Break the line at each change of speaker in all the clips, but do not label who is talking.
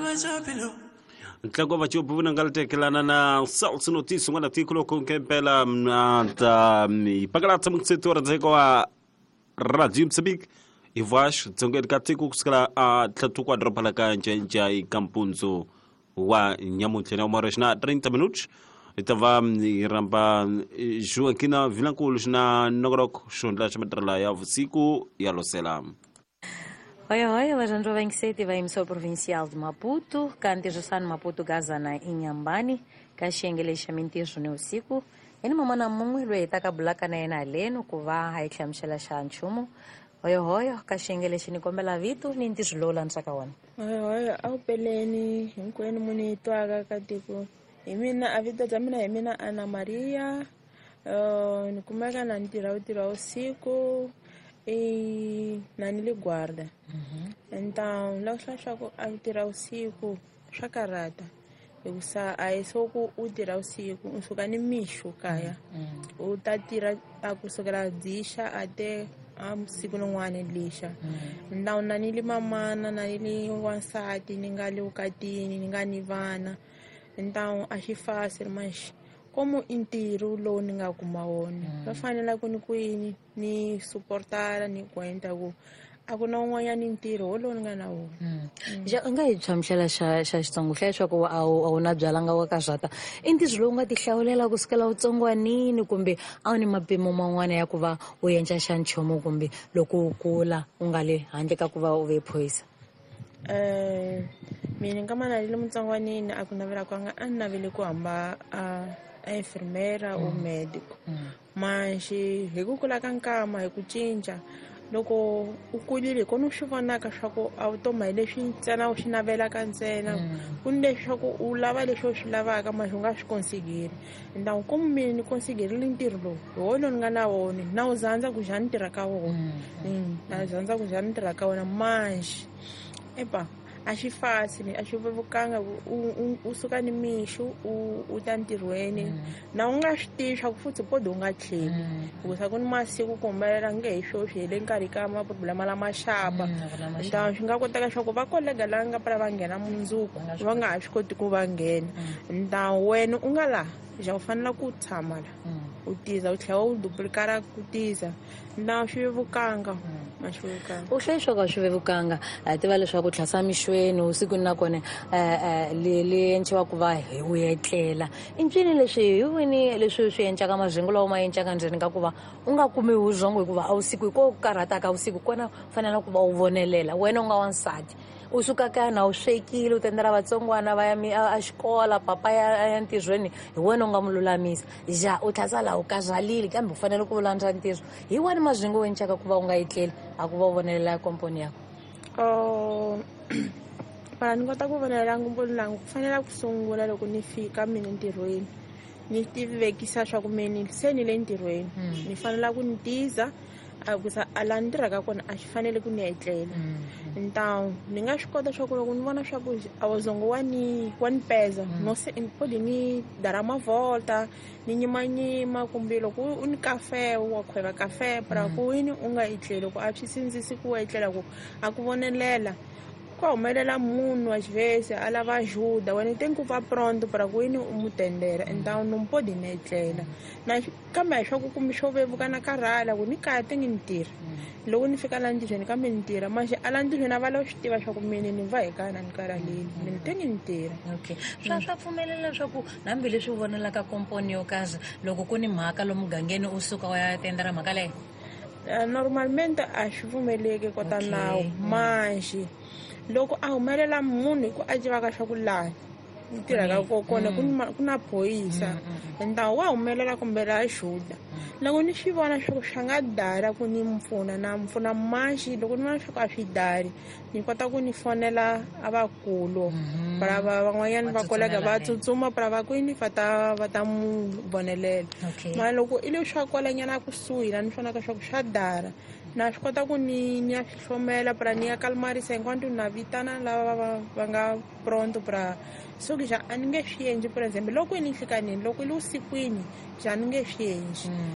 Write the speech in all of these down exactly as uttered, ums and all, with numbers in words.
ntlangu va chupu vuna ngaletekelana na Salsa Notice ngwana article con kempela mnata ipagalata muksetora dzeko wa Radio Mozambique ivash tsongeni ka tiku kusukela a tlhatu kwa dropa la ka njenja i kampunzo wa nyamutle na umarash na thirty minutos itava iramba Joaquina Vilankulu na nogrok shondla chamatrala ya vusiku ya loselam.
Oi, oi, a gente vai em vai emissora provincial de Maputo, cante já no Maputo Gazana em Nhambani, Caxengue Chamintisho no Usiku, e no mamana mungu ele tá cabulaca na ena leno, kuva haiklam shela chanchumo. Oi, oi, Caxengue chini kombela vitu ni ntislola nsakawana.
Oi, oi, au peleni, nkwenu muni twaga katiko. Imina avita zamina imina Ana Maria, uh, nikumeka na ntira utira usiku. E na nile guarda. Uhum. Então, lá está chaco a tirar o cico, chacarata. Eu sa a isso o tirar o cico, um sugani micho caia. O tá tira a cusugra disha até a cico não ane lixa. Então, na nile mamana, na nile wansati, ningali ukatini, ningani vana. Então, acho fácil, mas como inteiro lo ninga kumaona va fanela ku ni kwini ni supportara ni kwenta ku akuna un'wanyana ntirho lo ninga na wona
ja nga hi tshamisela xa xa xitsongo hleswa ku a wu na byalanga wa ka zwata i ntirho lowu nga ti hlawulela kusukela utsongwanini kumbe a wu ni mapimo man'wana ya ku va u endla xa nchumu kumbe loko u kula u nga le handle ka ku va u ve phoyisa
eh mina nkamana le mutsongwanini a ku navela ku nga a navele ku hamba a a enfermeira ou médico. Mas hi ku kula ka nkama hi ku cinca loko u kulile ko no swi vonaka swa ku a wu toma hi leswi ntsena u swi navelaka ntsena ku ni leswaku u lava leswi u swi lavaka mas u nga swi konsigiri ndawu como mina ni konsigirile ntirho lowu hi wona ni nga na wona na u zandza ku ja ni tirha ka wona na zandza ku ja ni tirha ka wona mas epa a xi fácil a xi vevukanga u suka ni mixo u ta ntirhweni na u nga swi tivi swa ku futhi pode u nga tlheli hikusa ku ni masiku ku humelela nge hi swo swi hele nkarhi ka maproblema lama xapa ntawu swi nga koteka swa ku va kolega lava nga pala va nghena mundzuku va nga ha swi koti ku va nghena ntawu wena u nga laha ja u fanela ku tshama la u tiza u tlhela u duplikara ku tiza na swi vevukanga
u hleswa ka swi vevukanga a tiva leswaku tlhasa mixweni usiku na kona le enciwa ku va hi u etlela i ncini leswi hi wini leswi swi endlaka mazingo lawa ma endlaka ndzeni ka ku va u nga kumi huzongo hikuva a usiku ko karhataka usiku kona fanele ku va u vonelela wena u nga wansati u suka kaya na u swekile u tendela vatsongwana va ya a xikola papa ya ntirhweni hi wena u nga mu lulamisa ja u tlhasa laha u kazalile kambe u fanele ku vulandza ntirho hi wani mazingo u endlaka ku va u nga etleli a ku va u vonelela ya komponi yako
para ni kota ku vonelela komponi langu ku fanela ku sungula loko ni fika mina ntirhweni ni tivekisa swa ku mina se ni le ntirhweni ni fanela ku ni tiza akusa ala ni tirhaka kona a xi fanele ku ni etlela então ni nga swi kota swa ku loko ni vona swa ku a wazongo wa ni wa ni peza no se pode ni dara ma volta ni nyimanyima kumbe loko u ni kafe wa khweva kafe para ku yini u nga etleli loko a swi sindzisi ku etlela ku a ku vonelela kwa humelela munhu a xivese a lava ajuda wena tem ku va pronto para ku yini u mu tendera então non pode ni etlela na kambe swa ku kumi swo vevuka na karhala ku ni kaya tengi ni tirha loko ni fika la ntirhweni kambe ni tirha maxi ala ntirhweni a va lava swi tiva swa ku mina ni va hi kana ni karhaleni mina tengi ni tirha
okay swa swa pfumelela swa ku hambileswi u vonelaka komponi yo kaza loko ku ni mhaka lomu mugangeni u suka wa ya tendera mhaka leyo
normalmente a swi pfumeleki kota nawu manxi loko a humelela munhu ku a tivaka swa ku laha ni tirhaka kona ku na phoyisa ntawu wa humelela kumbe la xuda loko ni swi vona swa ku swa nga dara ku ni mpfuna na mpfuna maxi loko ni vona swa ku a swi dari ni kota ku ni fonela a vakulu para van'wanyana va kolega va tsutsuma para va kwini va ta va ta mu vonelela mara loko i leswa kwalanyana kusuhi la ni fonaka swa ku swa dara na swi kota ku ni ni ya hlomela para ni ya kalmarisa hinkwato na vitana lava va nga pronto para so ke ja a ni nge swi endli por exemple loko ni fika nini loko i le usikwini ja ni nge swi endli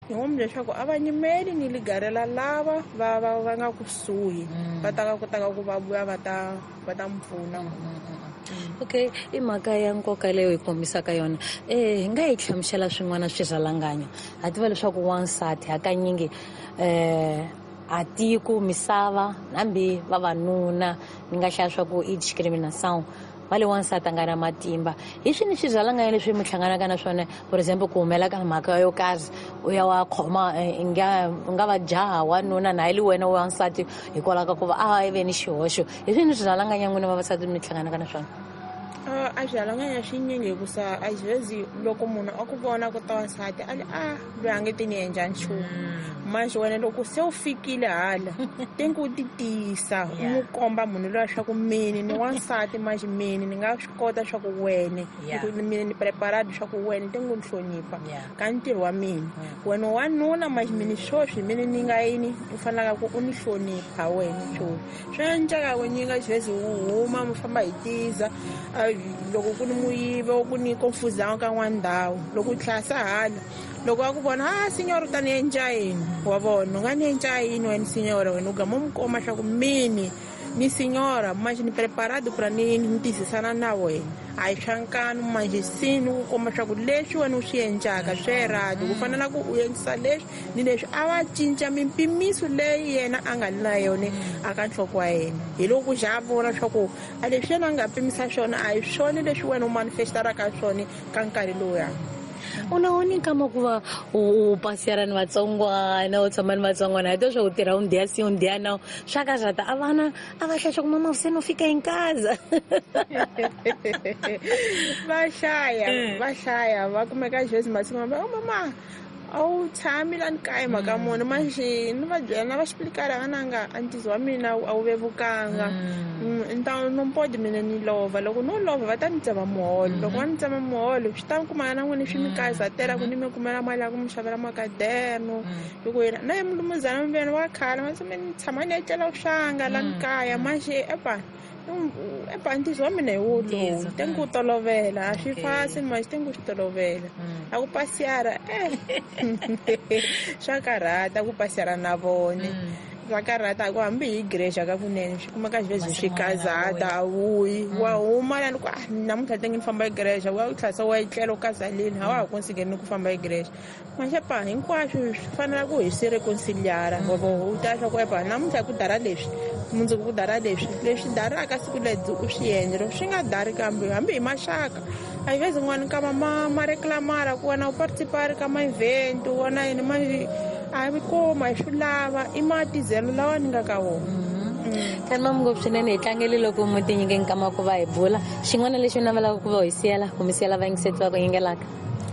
hi n'wi byela leswaku a va nyimeli ni ligarela lava va va va nga kusuhi va ta kotaka ku va vuya va ta va ta n'wi pfuna.
Okay, i mhaka ya nkoka leyo hi kombisaka yona eh hi nga hi hlamusela swin'wana swirhalanganyo a tiva leswaku wansati hakanyingi eh a tiku misava hambi vavanuna ni nga hlaya swa ku i discrimination va le wansati a nga na matimba hi swini swirhalanganyo leswi mi hlanganaka na swona for example ku humela ka mhaka yo karhi u ya wa khoma i nga u nga va jaha wanuna na hi li wena wansati hikwalaho ka ku va a ve ni xihoxo hi swini swirhalanganyo n'wina vavasati mi hlanganaka na swona?
A swirhalanganya xinyingi hikusa a xi vezi loko munhu a ku vona ku ta wansati a a loyi a nge ti ni endla nchumu manje wena loko se u fikile hala tenke u ti tiyisa u n'wi komba munhu loyi swa ku mini ni wansati manje mini ni nga swi kota swa ku wena mina ni preparado swa ku wena tenke u ni hlonipha ka ntirho wa mina wena wanuna manje mini swoswi mini ni nga yini u fanelaka ku u ni hlonipha wena swona swi endleka wena yi nga xi vezi u huma mi famba hi tiza loko ku ni muyive ku ni confusão ka n'wana ndhawu loko u tlhasa hala loko a ku vona a signora u ta ni endla yini wa vona u nga ni endla yini wena signora wena u gama mi koma swa ku mini ni signora manje ni preparado para ni ni tiyisisana na wena a hi swa nkanu manje sini ku komba swa ku leswi wena u swi endlaka swi rado ku fanela ku u endlisa leswi ni leswi a va cinca mimpimiso leyi yena a nga na yona aka nhloko wa yena hi loko ku xa a vona swa ku a leswi yena a nga pimisa swona a hi swona leswi wena u manifestaraka swona ka nkarhi lowuya.
U naoni kama ku va u pasiyara ni vatsongwana u tshama ni vatsongwana hi to swa ku tirha u ndiya si u ndiya nawu swa ka zata a vana a va hlaya swa ku mama se no fika hi nkaza
va hlaya va hlaya va kumeka jesi masiku va o mama a wu tshami lani kaya mhaka muni manje ni va byela na va xiplikara ananga antizi wa mina a wu vevukanga nta no mpodi mina ni lova loko no lova va ta ni tsema muholo loko va ni tsema muholo swi ta kumana na n'wini swi mi kazatela ku ni mi kumela mali ya ku mi xavela makaderno hi ku yena na ye mulumuzana miveni wa khale ma tseme ni tshama ni etlela uxanga lani kaya manje epa epa ntizi wa mina hi wo lowu tenke u tolovela a swi fasi manje tenke u swi tolovela a ku pasiyara eh swa karhata ku pasiyara na vone swa karhata ku hambi hi igreja ka kunene swi kumeka swi vezi swi kazata a wuyi wa huma lani ku namuntlha tenke ni famba igreja wa u tlhasa wa etlela u kazaleni a wa ha konsigeni ku famba igreja manje pa hinkwaswo swi fanela ku hi swi reconciliara u ta swa ku epa namuntlha ku dara leswi mundzuku ku dara leswi leswi daraka siku ledzi u swi endla swi nga dari kambe hambi hi maxaka a hi vezi n'wana kama ma ma reclamara ku wena u participari ka ma-event u vona yini ma a vi koma hi swi lava i matizelo lawa ni nga ka wona.
Kani mama ngopfu swinene hi tlangeli loko mi tinyikeni kama ku va hi bula xin'wana lexi mi navelaka ku va hi siyela ku mi siyela vayingiseti va ku yingelaka?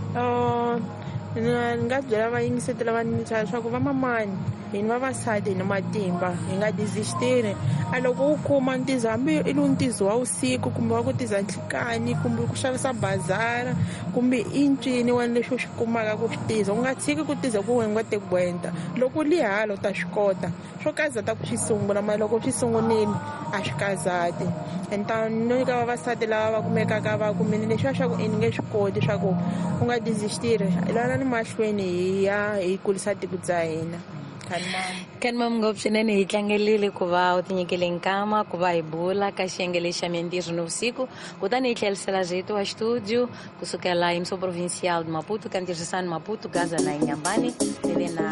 Ni nga byela vayingiseti lava ni leswaku va mamani hini vavasati hi na matimba hi nga desistini a loko u kuma ntizo hambi i lowu ntizo wa vusiku kumbe wa ku tiza nhlikani kumbe ku xavisa bazara kumbe i ncini wena lexi u xi kumaka ku swi tiza u nga tshiki ku tiza ku wena nga te gwenta loko u li hala u ta swi kota swo kazata ku swi sungula mara loko swi sungulini a swi kazati enta no nyika vavasati lava va kumekaka va kumini leswi va swa ku i ni nge swi koti swa ku u nga desistiri lana ni mahlweni hi ya hi kulisa tiko bya hina.
Kani mama ngopfu swinene hi tlangelile ku va u tinyikele nkama ku va hi bula ka xiyenge lexi xa mintirho navusiku kutani hi tlherisela zito wa studio kusukela emissão provincial de Maputo, Cantirgisano Maputo, Gaza na Inhambane, na